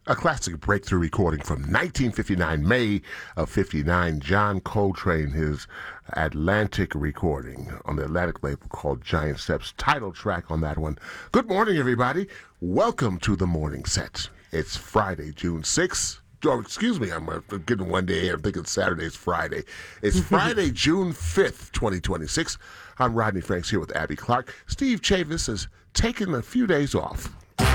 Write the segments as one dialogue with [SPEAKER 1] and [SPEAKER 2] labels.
[SPEAKER 1] A classic breakthrough recording from 1959, May of 59. John Coltrane, his Atlantic recording on the Atlantic label called Giant Steps. Title track on that one. Good morning, everybody. Welcome to the Morning Set. It's Friday, June 6th. Oh, excuse me, I'm getting one day here. I'm thinking Saturday's Friday. It's Friday, June 5th, 2026. I'm Rodney Franks here with Abby Clark. Steve Chavis has taken a few days off.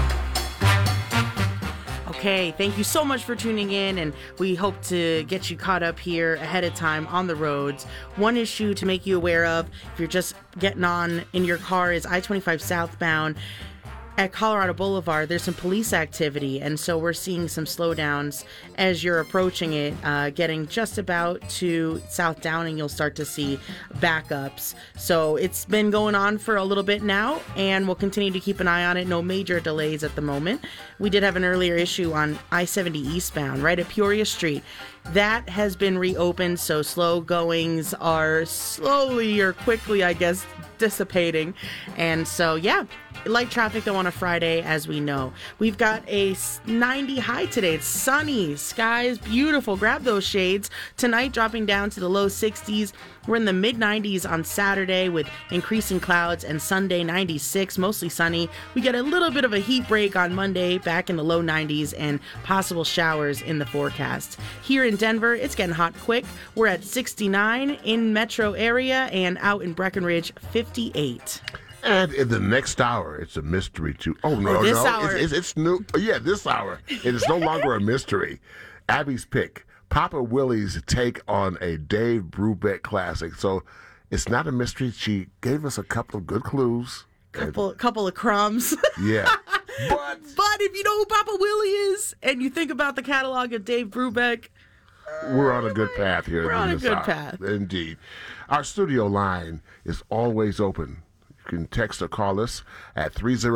[SPEAKER 2] Okay, thank you so much for tuning in, and we hope to get you caught up here ahead of time on the roads. One issue to make you aware of, if you're just getting on in your car, is I-25 southbound. At Colorado Boulevard, there's some police activity, and so we're seeing some slowdowns as you're approaching it. Getting just about to South Downing, you'll start to see backups. So it's been going on for a little bit now, and we'll continue to keep an eye on it. No major delays at the moment. We did have an earlier issue on I-70 eastbound, right at Peoria Street. That has been reopened, so slow goings are slowly or quickly, I guess, dissipating. And so, yeah, light traffic though on a Friday, as we know. We've got a 90 high today. It's sunny. Sky is beautiful. Grab those shades. Tonight, dropping down to the low 60s. We're in the mid 90s on Saturday with increasing clouds, and Sunday 96, mostly sunny. We get a little bit of a heat break on Monday, back in the low 90s, and possible showers in the forecast. Here in Denver, it's getting hot quick. We're at 69 in metro area, and out in Breckenridge, 58.
[SPEAKER 1] And in the next hour, it's a mystery too.
[SPEAKER 2] This hour.
[SPEAKER 1] It's new. Yeah, this hour. It is no longer a mystery. Abby's pick. Papa Willie's take on a Dave Brubeck classic. So it's not a mystery. She gave us a couple of good clues.
[SPEAKER 2] Couple of crumbs.
[SPEAKER 1] Yeah. But
[SPEAKER 2] if you know who Papa Willie is, and you think about the catalog of Dave Brubeck,
[SPEAKER 1] we're on a good path here.
[SPEAKER 2] We're on a good path.
[SPEAKER 1] Indeed. Our studio line is always open. You can text or call us at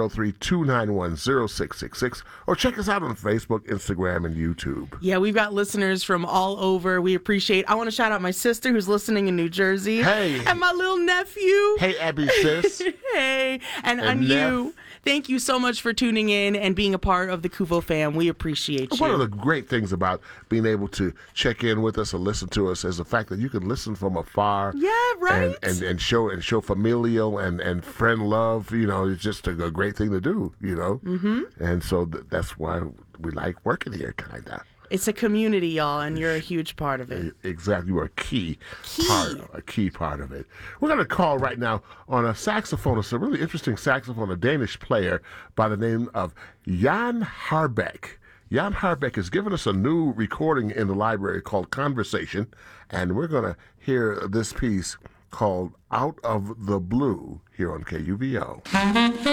[SPEAKER 1] 303-291-0666 or check us out on Facebook, Instagram, and YouTube.
[SPEAKER 2] Yeah, we've got listeners from all over. We appreciate. I want to shout out my sister who's listening in New Jersey.
[SPEAKER 1] Hey.
[SPEAKER 2] And my little nephew.
[SPEAKER 1] Hey, Abby, sis.
[SPEAKER 2] Hey. And you. Thank you so much for tuning in and being a part of the Kuvo fam. We appreciate you.
[SPEAKER 1] One of the great things about being able to check in with us or listen to us is the fact that you can listen from afar.
[SPEAKER 2] Yeah, right.
[SPEAKER 1] And show familial and friend love. You know, it's just a great thing to do, you know. Mm-hmm. And so that's why we like working here, kind of.
[SPEAKER 2] It's a community, y'all, and you're a huge part of it.
[SPEAKER 1] Exactly. You're a key part of it. We're going to call right now on a saxophonist, a really interesting saxophone, a Danish player by the name of Jan Harbeck. Jan Harbeck has given us a new recording in the library called Conversation, and we're going to hear this piece called Out of the Blue here on KUVO.